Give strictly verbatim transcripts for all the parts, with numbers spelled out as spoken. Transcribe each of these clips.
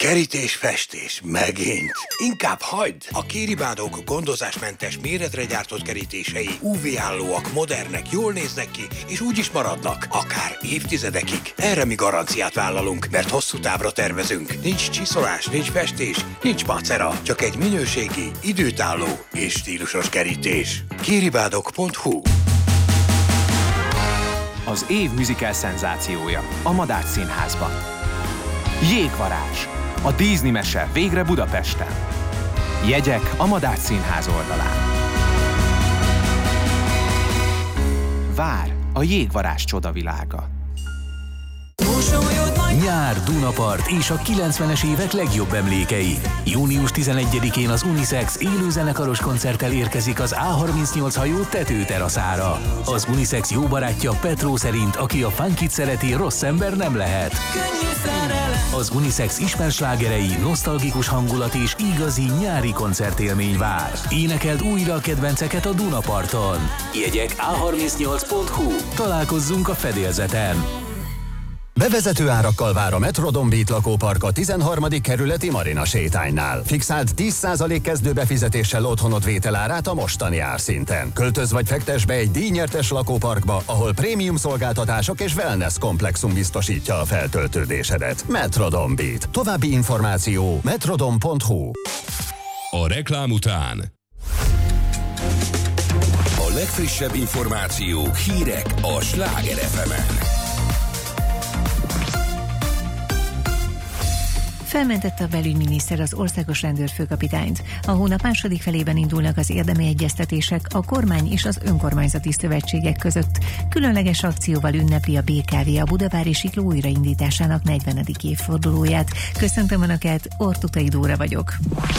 Kerítés, festés, megint. Inkább hagyd! A Kéribádók gondozásmentes méretre gyártott kerítései ú vé-állóak, modernek, jól néznek ki, és úgy is maradnak, akár évtizedekig. Erre mi garanciát vállalunk, mert hosszú távra tervezünk. Nincs csiszolás, nincs festés, nincs macera, csak egy minőségi, időtálló és stílusos kerítés. Kéribádok pont hu. Az év musical szenzációja a Madách Színházban. Jégvarázs. A Disney mese végre Budapesten. Jegyek a Madách Színház oldalán. Vár a Jégvarázs csodavilága. Nyár, Dunapart és a kilencvenes évek legjobb emlékei. június tizenegyedikén az Unisex élőzenekaros koncerttel érkezik az á harmincnyolc hajó tetőteraszára. Az Unisex jó barátja Petró szerint, aki a funkit szereti, rossz ember nem lehet. Az Unisex ismerslágerei, nosztalgikus hangulat és igazi nyári koncertélmény vár. Énekeld újra a kedvenceket a Dunaparton. Jegyek á harmincnyolc pont hu. Találkozzunk a fedélzeten. Bevezető árakkal vár a Metrodon Beat lakópark a tizenharmadik kerületi Marina sétánynál. Fixált tíz százalék kezdőbefizetéssel otthonod vételárát a mostani árszinten. Költöz vagy fektes be egy díjnyertes lakóparkba, ahol prémium szolgáltatások és wellness komplexum biztosítja a feltöltődésedet. Metrodon Beat. További információ metrodon pont hu. A reklám után a legfrissebb információk, hírek a Sláger ef emen. Felmentette a belügyminiszter az országos rendőrfőkapitányt. A hónap második felében indulnak az érdemi egyeztetések a kormány és az önkormányzati szövetségek között. Különleges akcióval ünnepli a bé ká vé a Budavári Sikló újraindításának negyvenedik évfordulóját. Köszöntöm Önöket, Ortutai Dóra vagyok.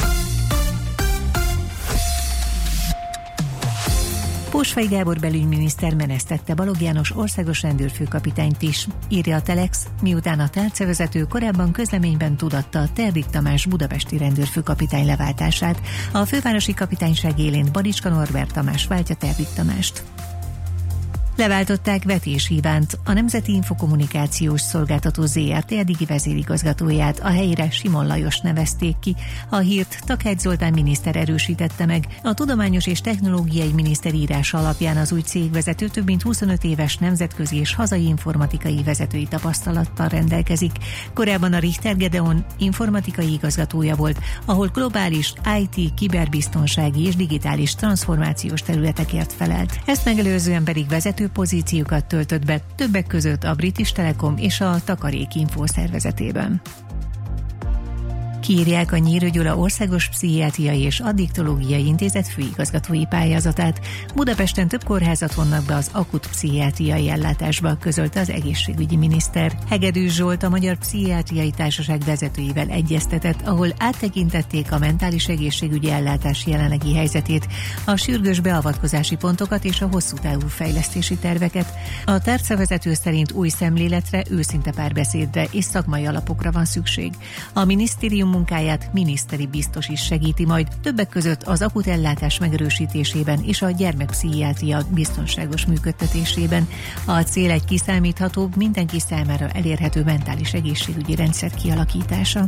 Pósfai Gábor belügyminiszter menesztette Balogh János országos rendőrfőkapitányt is, írja a Telex, miután a tárcavezető korábban közleményben tudatta a Terdik Tamás budapesti rendőrfőkapitány leváltását. A fővárosi kapitányság élén Badicska Norbert Tamás váltja Terdik Tamást. Leváltották Vetés Ivánt, a Nemzeti Infokommunikációs Szolgáltató zé er té eddigi vezérigazgatóját, a helyére Simon Lajos nevezték ki. A hírt Takács Zoltán miniszter erősítette meg. A Tudományos és Technológiai Miniszter írása alapján az új cégvezető több mint huszonöt éves nemzetközi és hazai informatikai vezetői tapasztalattal rendelkezik. Korábban a Richter Gedeon informatikai igazgatója volt, ahol globális i té, kiberbiztonsági és digitális transformációs területekért felelt. Ezt megelőzően pedig vezető pozíciókat töltött be, többek között a British Telecom és a Takarékinfo szervezetében. Kiírják a Nyírő Gyula Országos Pszichiátriai és Addiktológiai Intézet főigazgatói pályázatát. Budapesten több kórházat vonnak be az akut pszichiátriai ellátásba, közölte az egészségügyi miniszter. Hegedűs Zsolt a Magyar Pszichiátriai Társaság vezetőivel egyeztetett, ahol áttekintették a mentális egészségügyi ellátás jelenlegi helyzetét, a sürgős beavatkozási pontokat és a hosszú távú fejlesztési terveket. A tárcavezető szerint új szemléletre, őszinte párbeszédre és szakmai alapokra van szükség. A minisztérium munkáját miniszteri biztos is segíti majd, többek között az akut ellátás megerősítésében és a gyermekpszichiátria biztonságos működtetésében. A cél egy kiszámíthatóbb, mindenki számára elérhető mentális egészségügyi rendszer kialakítása.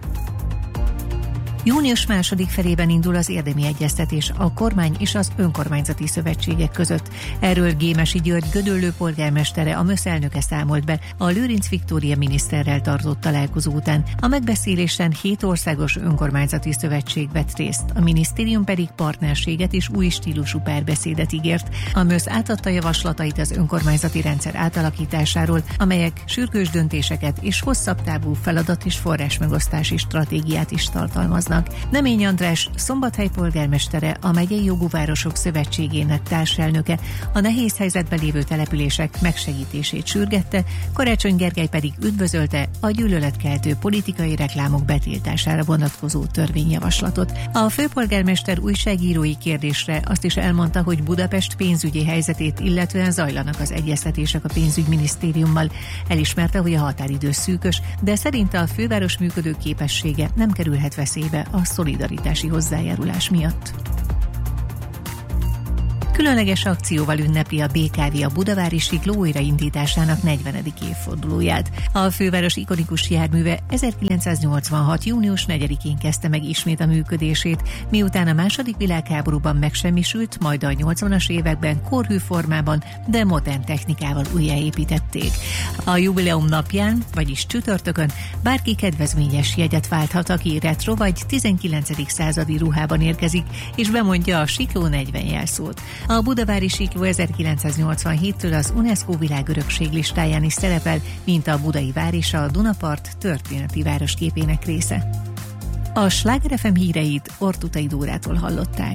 Június második felében indul az érdemi egyeztetés a kormány és az önkormányzati szövetségek között. Erről Gémesi György Gödöllő polgármestere, a MÖSZ elnöke számolt be a Lőrinc Viktória miniszterrel tartott találkozó után. A megbeszélésen hét országos önkormányzati szövetség vett részt, a minisztérium pedig partnerséget és új stílusú párbeszédet ígért. A MÖSZ átadta javaslatait az önkormányzati rendszer átalakításáról, amelyek sürgős döntéseket és hosszabb távú feladat és forrásmegosztási stratégiát is tartalmaznak. Nemény András, Szombathely polgármestere, a Megyei Jogú Városok Szövetségének társelnöke a nehéz helyzetben lévő települések megsegítését sürgette, Karácsony Gergely pedig üdvözölte a gyűlöletkeltő politikai reklámok betiltására vonatkozó törvényjavaslatot. A főpolgármester újságírói kérdésre azt is elmondta, hogy Budapest pénzügyi helyzetét illetően zajlanak az egyeztetések a pénzügyminisztériummal. Elismerte, hogy a határidő szűkös, de szerinte a főváros működő képessége nem kerülhet veszélybe a szolidaritási hozzájárulás miatt. Különleges akcióval ünnepli a bé ká vé a budavári sikló újraindításának negyvenedik évfordulóját. A főváros ikonikus járműve ezerkilencszáznyolcvanhat. június negyedikén kezdte meg ismét a működését, miután a második világháborúban megsemmisült, majd a nyolcvanas években korhű formában, de modern technikával újjáépítették. A jubileum napján, vagyis csütörtökön bárki kedvezményes jegyet válthat, aki retro vagy tizenkilencedik századi ruhában érkezik, és bemondja a sikló negyven jelszót. A budavári sikló ezerkilencszáznyolcvanhéttől az UNESCO világörökség listáján is szerepel, mint a budai vár és a Dunapart történeti városképének része. A Sláger ef em híreit Ortutai Dórától hallották.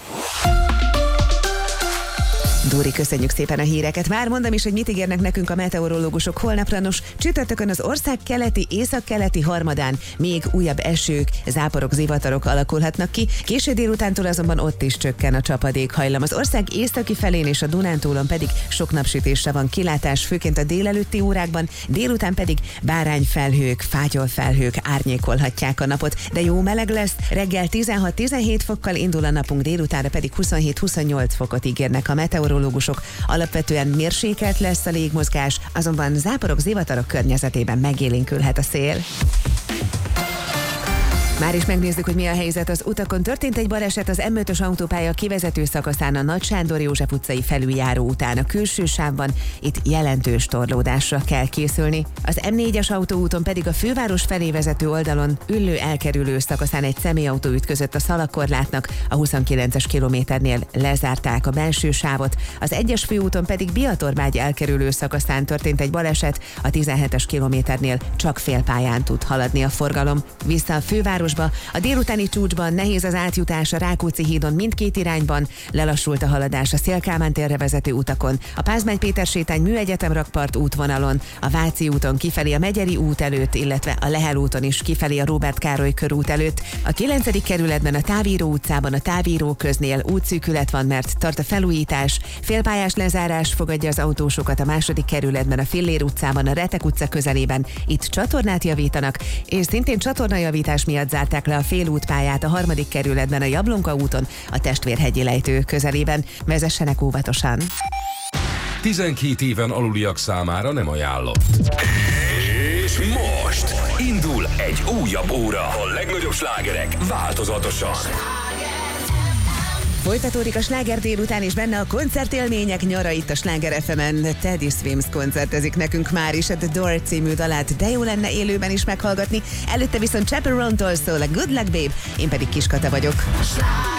Dóri, köszönjük szépen a híreket. Már mondom is, hogy mit ígérnek nekünk a meteorológusok holnapra. Nos, csütörtökön az ország keleti, északkeleti harmadán még újabb esők, záporok, zivatarok alakulhatnak ki. Késő délutántól azonban ott is csökken a csapadékhajlam. Az ország északi felén és a Dunántúlon pedig sok napsütésre van kilátás, főként a délelőtti órákban, délután pedig bárányfelhők, fátyolfelhők árnyékolhatják a napot, de jó meleg lesz. Reggel tizenhat-tizenhét fokkal indul a napunk, délutánra pedig huszonhét-huszonnyolc fokot ígérnek a meteorológusok. Alapvetően mérsékelt lesz a légmozgás, azonban záporok, zivatarok környezetében megélénkülhet a szél. Már is megnézzük, hogy mi a helyzet az utakon. Történt egy baleset az em ötös autópálya kivezető szakaszán a Nagy Sándor József utcai felüljáró után a külső sávban. Itt jelentős torlódásra kell készülni. Az em négyes autóúton pedig a főváros felé vezető oldalon Üllő elkerülő szakaszán egy személyautó ütközött a szalagkorlátnak, a huszonkilences kilométernél lezárták a belső sávot. Az egyes főúton pedig Biatorbágy elkerülő szakaszán történt egy baleset, a tizenhetes kilométernél csak félpályán tud haladni a forgalom. Vissza a főváros a délutáni csúcsban nehéz az átjutás a Rákóczi hídon mindkét irányban, lelassult a haladás a Széll-Kálmán térre vezető utakon, a Pázmány Péter sétány Műegyetem rakpart útvonalon, a Váci úton kifelé a Megyeri út előtt, illetve a Lehel úton is kifelé a Róbert Károly körút előtt. A kilencedik kerületben a Távíró utcában a Távíró köznél útszűkület van, mert tart a felújítás, félpályás lezárás fogadja az autósokat a második kerületben a Fillér utcában, a Retek utca közelében, itt csatornát javítanak, és szintén csatornajavítás miatt zárták le a félútpályát a harmadik kerületben a Jablonka úton, a Testvérhegyi lejtő közelében. Vezessenek óvatosan! tizenkét éven aluliak számára nem ajánlott. És most indul egy újabb óra. A legnagyobb slágerek változatosan. Folytatódik a sláger délután, és benne a koncertélmények nyara itt a Sláger ef emen. Teddy Swims koncertezik nekünk már is, a The Door című dalát, de jó lenne élőben is meghallgatni. Előtte viszont Chaperone-tól szól a Good Luck Babe, én pedig Kiskata vagyok.